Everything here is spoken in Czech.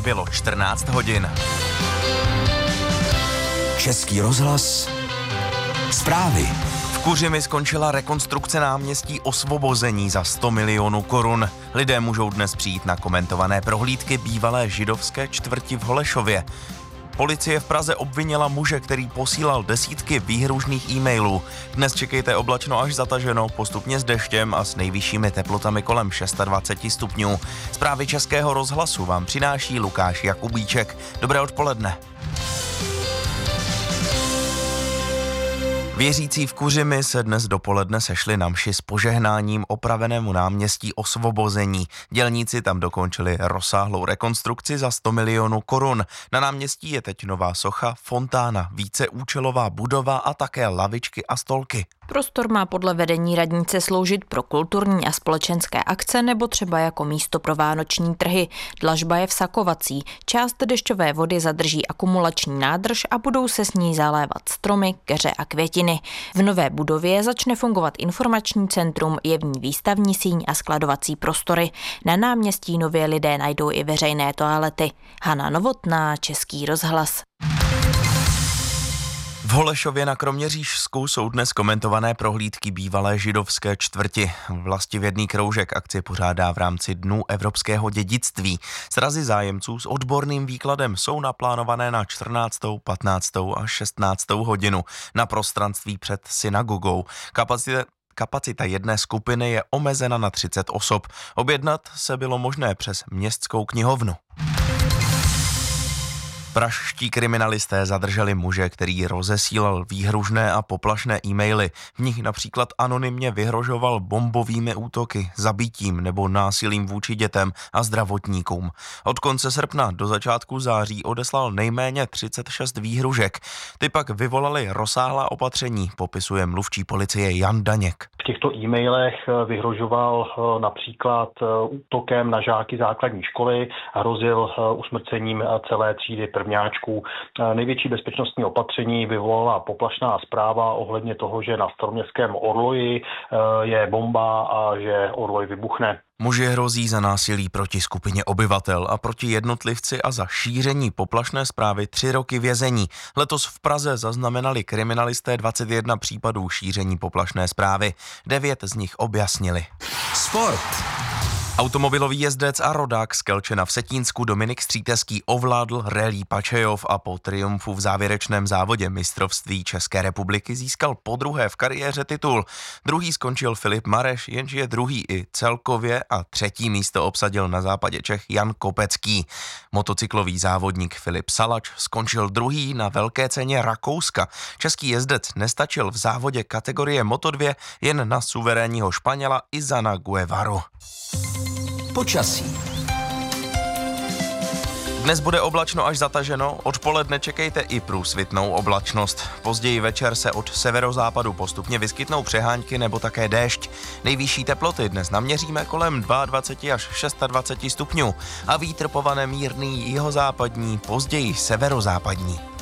bylo 14 hodin. Český rozhlas. Zprávy. V Kuřimi skončila rekonstrukce náměstí Osvobození za 100 milionů korun. Lidé můžou dnes přijít na komentované prohlídky bývalé židovské čtvrti v Holešově. Policie v Praze obvinila muže, který posílal desítky výhružných e-mailů. Dnes čekejte oblačno až zataženo, postupně s deštěm a s nejvyššími teplotami kolem 26 stupňů. Zprávy Českého rozhlasu vám přináší Lukáš Jakubíček. Dobré odpoledne. Věřící v Kuřimi se dnes dopoledne sešli na mši s požehnáním opravenému náměstí Osvobození. Dělníci tam dokončili rozsáhlou rekonstrukci za 100 milionů korun. Na náměstí je teď nová socha, fontána, víceúčelová budova a také lavičky a stolky. Prostor má podle vedení radnice sloužit pro kulturní a společenské akce nebo třeba jako místo pro vánoční trhy. Dlažba je v Sakovací. Část dešťové vody zadrží akumulační nádrž a budou se s ní zalévat stromy, keře a květiny. V nové budově začne fungovat informační centrum, je v ní výstavní síň a skladovací prostory. Na náměstí nově lidé najdou i veřejné toalety. Hana Novotná, Český rozhlas. V Holešově na Kroměřížsku jsou dnes komentované prohlídky bývalé židovské čtvrti. Vlastivědný kroužek akci pořádá v rámci Dnů evropského dědictví. Srazy zájemců s odborným výkladem jsou naplánované na 14., 15. a 16. hodinu na prostranství před synagogou. Kapacita jedné skupiny je omezena na 30 osob. Objednat se bylo možné přes městskou knihovnu. Pražští kriminalisté zadrželi muže, který rozesílal výhružné a poplašné e-maily. V nich například anonymně vyhrožoval bombovými útoky, zabitím nebo násilím vůči dětem a zdravotníkům. Od konce srpna do začátku září odeslal nejméně 36 výhružek. Ty pak vyvolaly rozsáhlá opatření, popisuje mluvčí policie Jan Daněk. V těchto e-mailech vyhrožoval například útokem na žáky základní školy, hrozil usmrcením celé třídy prvňáčků. Největší bezpečnostní opatření vyvolala poplašná zpráva ohledně toho, že na staroměstském Orloji je bomba a že Orloj vybuchne. Muži hrozí za násilí proti skupině obyvatel a proti jednotlivci a za šíření poplašné zprávy 3 roky vězení. Letos v Praze zaznamenali kriminalisté 21 případů šíření poplašné zprávy. 9 z nich objasnili. Sport. Automobilový jezdec a rodák z Kelčena v Setínsku Dominik Stříteský ovládl Rallye Pačejov a po triumfu v závěrečném závodě mistrovství České republiky získal podruhé v kariéře titul. Druhý skončil Filip Mareš, jenž je druhý i celkově, a třetí místo obsadil na západě Čech Jan Kopecký. Motocyklový závodník Filip Salač skončil druhý na velké ceně Rakouska. Český jezdec nestačil v závodě kategorie Moto2 jen na suverénního Španěla Izana Guevaru. Počasí. Dnes bude oblačno až zataženo, odpoledne čekejte i průsvitnou oblačnost. Později večer se od severozápadu postupně vyskytnou přehánky nebo také déšť. Nejvyšší teploty dnes naměříme kolem 22 až 26 stupňů a vítr povane mírný jihozápadní, později severozápadní.